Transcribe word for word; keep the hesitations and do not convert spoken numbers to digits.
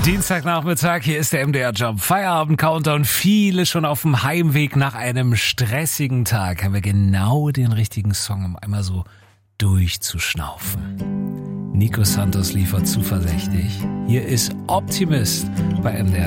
Dienstagnachmittag, hier ist der M D R Job Feierabend Countdown. Viele schon auf dem Heimweg nach einem stressigen Tag. Haben wir genau den richtigen Song, um einmal so durchzuschnaufen. Nico Santos liefert zuversichtlich. Hier ist Optimist bei M D R